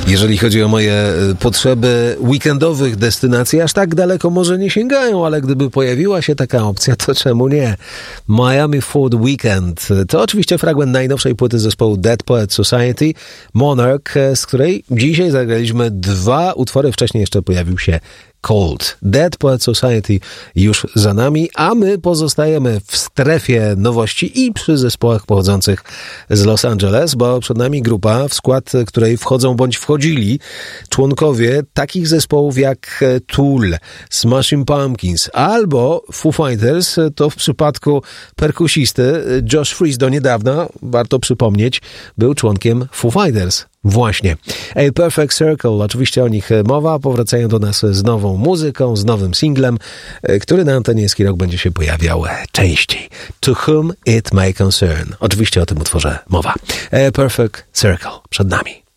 Jeżeli chodzi o moje potrzeby weekendowych destynacji, aż tak daleko może nie sięgają, ale gdyby pojawiła się taka opcja, to czemu nie? Miami Food Weekend. To oczywiście fragment najnowszej płyty zespołu Dead Poets Society, Monarch, z której dzisiaj zagraliśmy 2 utwory. Wcześniej jeszcze pojawił się Cold. Dead Poets Society już za nami, a my pozostajemy w strefie nowości i przy zespołach pochodzących z Los Angeles, bo przed nami grupa, w skład której wchodzą bądź wchodzili członkowie takich zespołów jak Tool, Smashing Pumpkins albo Foo Fighters. To w przypadku perkusisty Josh Freese do niedawna, warto przypomnieć, był członkiem Foo Fighters. Właśnie. A Perfect Circle, oczywiście o nich mowa, powracają do nas z nową muzyką, z nowym singlem, który na antenie Ski Rock będzie się pojawiał częściej. To Whom It May Concern. Oczywiście o tym utworze mowa. A Perfect Circle przed nami.